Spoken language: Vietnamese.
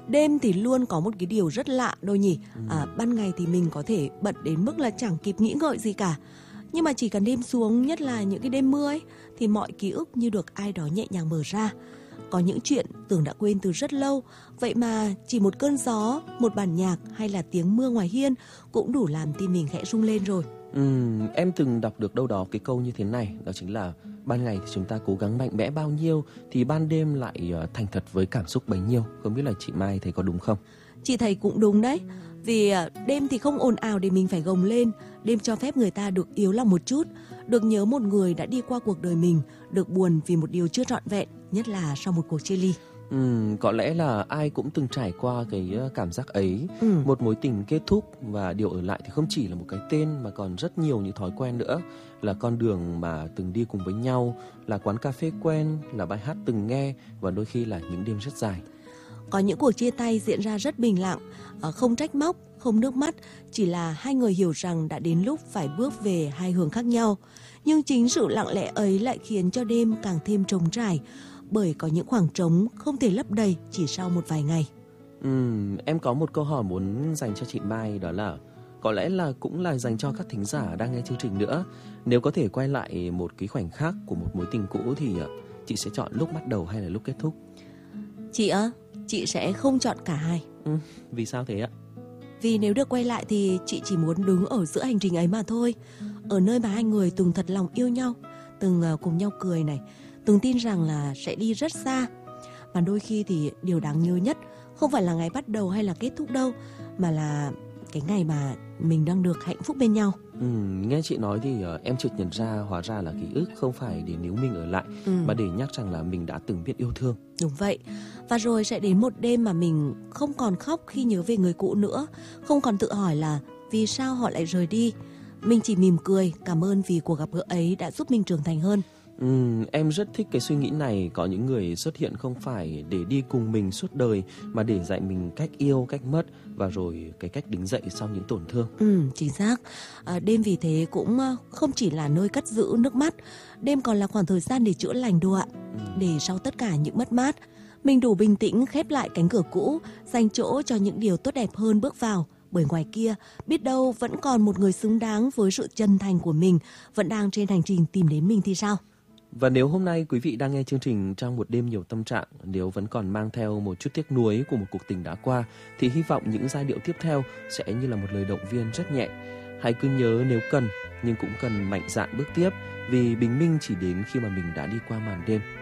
Đêm thì luôn có một cái điều rất lạ đôi nhỉ. Ban ngày thì mình có thể bận đến mức là chẳng kịp nghĩ ngợi gì cả. Nhưng mà chỉ cần đêm xuống, nhất là những cái đêm mưa ấy, thì mọi ký ức như được ai đó nhẹ nhàng mở ra. Có những chuyện tưởng đã quên từ rất lâu, vậy mà chỉ một cơn gió, một bản nhạc hay là tiếng mưa ngoài hiên cũng đủ làm tim mình khẽ rung lên rồi. Em từng đọc được đâu đó cái câu như thế này, đó chính là ban ngày thì chúng ta cố gắng mạnh mẽ bao nhiêu thì ban đêm lại thành thật với cảm xúc bấy nhiêu. Không biết là chị Mai thấy có đúng không? Chị thấy cũng đúng đấy. Vì đêm thì không ồn ào để mình phải gồng lên. Đêm cho phép người ta được yếu lòng một chút, được nhớ một người đã đi qua cuộc đời mình, được buồn vì một điều chưa trọn vẹn, nhất là sau một cuộc chia ly. Có lẽ là ai cũng từng trải qua cái cảm giác ấy. Một mối tình kết thúc và điều ở lại thì không chỉ là một cái tên mà còn rất nhiều những thói quen nữa. Là con đường mà từng đi cùng với nhau, là quán cà phê quen, là bài hát từng nghe và đôi khi là những đêm rất dài. Có những cuộc chia tay diễn ra rất bình lặng, không trách móc, không nước mắt, chỉ là hai người hiểu rằng đã đến lúc phải bước về hai hướng khác nhau. Nhưng chính sự lặng lẽ ấy lại khiến cho đêm càng thêm trống trải, bởi có những khoảng trống không thể lấp đầy chỉ sau một vài ngày. Em có một câu hỏi muốn dành cho chị Mai, đó là có lẽ là cũng là dành cho các thính giả đang nghe chương trình nữa. Nếu có thể quay lại một cái khoảnh khắc của một mối tình cũ thì chị sẽ chọn lúc bắt đầu hay là lúc kết thúc? Chị sẽ không chọn cả hai. Vì sao thế ạ? Vì nếu được quay lại thì chị chỉ muốn đứng ở giữa hành trình ấy mà thôi. Ở nơi mà hai người từng thật lòng yêu nhau, từng cùng nhau cười này, từng tin rằng là sẽ đi rất xa. Mà đôi khi thì điều đáng nhớ nhất không phải là ngày bắt đầu hay là kết thúc đâu, mà là cái ngày mà mình đang được hạnh phúc bên nhau. Nghe chị nói thì em chợt nhận ra hóa ra là ký ức không phải để níu mình ở lại, mà để nhắc rằng là mình đã từng biết yêu thương. Đúng vậy. Và rồi sẽ đến một đêm mà mình không còn khóc khi nhớ về người cũ nữa, không còn tự hỏi là vì sao họ lại rời đi. Mình chỉ mỉm cười, cảm ơn vì cuộc gặp gỡ ấy đã giúp mình trưởng thành hơn. Em rất thích cái suy nghĩ này. Có những người xuất hiện không phải để đi cùng mình suốt đời, mà để dạy mình cách yêu, cách mất và rồi cái cách đứng dậy sau những tổn thương. Chính xác. Đêm vì thế cũng không chỉ là nơi cất giữ nước mắt, đêm còn là khoảng thời gian để chữa lành đồ ạ. Để sau tất cả những mất mát, mình đủ bình tĩnh khép lại cánh cửa cũ, dành chỗ cho những điều tốt đẹp hơn bước vào. Bởi ngoài kia, biết đâu vẫn còn một người xứng đáng với sự chân thành của mình, vẫn đang trên hành trình tìm đến mình thì sao? Và nếu hôm nay quý vị đang nghe chương trình trong một đêm nhiều tâm trạng, nếu vẫn còn mang theo một chút tiếc nuối của một cuộc tình đã qua, thì hy vọng những giai điệu tiếp theo sẽ như là một lời động viên rất nhẹ. Hãy cứ nhớ nếu cần, nhưng cũng cần mạnh dạn bước tiếp, vì bình minh chỉ đến khi mà mình đã đi qua màn đêm.